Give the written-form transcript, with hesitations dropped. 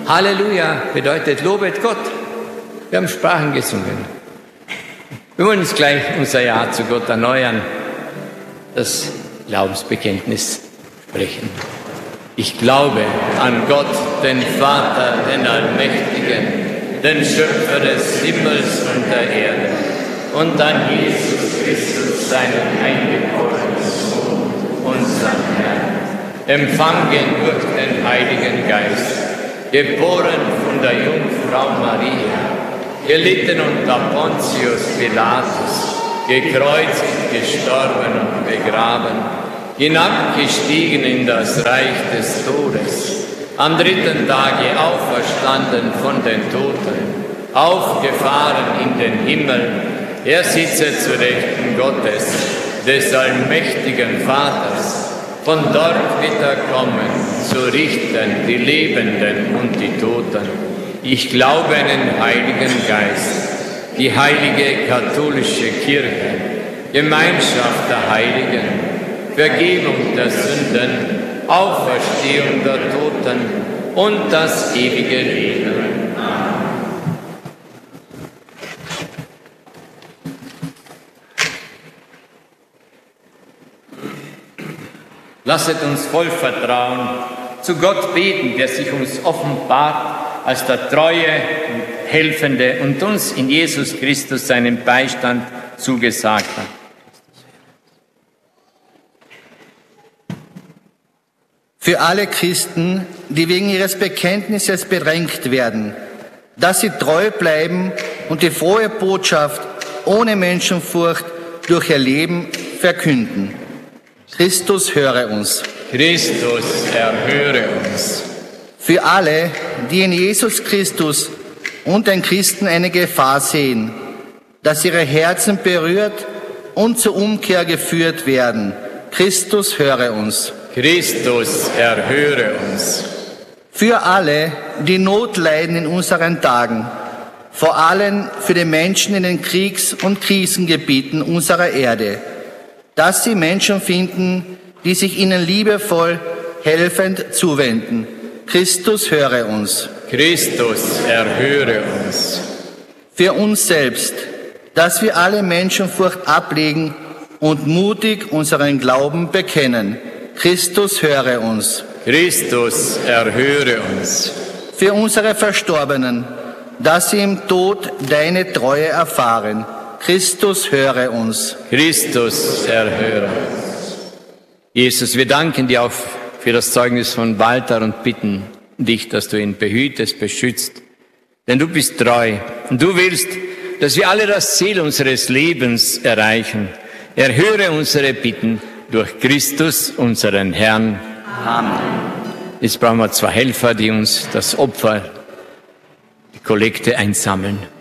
Halleluja bedeutet, lobet Gott. Wir haben Sprachen gesungen. Wir wollen jetzt gleich unser Ja zu Gott erneuern, das Glaubensbekenntnis sprechen. Ich glaube an Gott, den Vater, den Allmächtigen, den Schöpfer des Himmels und der Erde, und an Jesus Christus, seinen eingeborenen Sohn, unseren Herrn, empfangen durch den Heiligen Geist, geboren von der Jungfrau Maria, gelitten unter Pontius Pilatus, gekreuzigt, gestorben und begraben, hinabgestiegen in das Reich des Todes, am dritten Tage auferstanden von den Toten, aufgefahren in den Himmel, er sitze zu Rechten Gottes, des allmächtigen Vaters. Von dort wird er kommen, zu richten die Lebenden und die Toten. Ich glaube an den Heiligen Geist, die heilige katholische Kirche, Gemeinschaft der Heiligen, Vergebung der Sünden, Auferstehung der Toten und das ewige Leben. Amen. Lasset uns voll Vertrauen zu Gott beten, der sich uns offenbart als der treue und Helfende und uns in Jesus Christus seinen Beistand zugesagt hat. Für alle Christen, die wegen ihres Bekenntnisses bedrängt werden, dass sie treu bleiben und die frohe Botschaft ohne Menschenfurcht durch ihr Leben verkünden. Christus, höre uns. Christus, erhöre uns. Für alle, die in Jesus Christus und den Christen eine Gefahr sehen, dass ihre Herzen berührt und zur Umkehr geführt werden. Christus, höre uns. Christus, erhöre uns. Für alle, die Not leiden in unseren Tagen, vor allem für die Menschen in den Kriegs- und Krisengebieten unserer Erde, dass sie Menschen finden, die sich ihnen liebevoll, helfend zuwenden. Christus, höre uns. Christus, erhöre uns. Für uns selbst, dass wir alle Menschenfurcht ablegen und mutig unseren Glauben bekennen. Christus, höre uns. Christus, erhöre uns. Für unsere Verstorbenen, dass sie im Tod deine Treue erfahren. Christus, höre uns. Christus, erhöre uns. Jesus, wir danken dir auch für das Zeugnis von Walter und bitten dich, dass du ihn behütest, beschützt. Denn du bist treu und du willst, dass wir alle das Ziel unseres Lebens erreichen. Erhöre unsere Bitten durch Christus, unseren Herrn. Amen. Jetzt brauchen wir 2 Helfer, die uns das Opfer, die Kollekte einsammeln.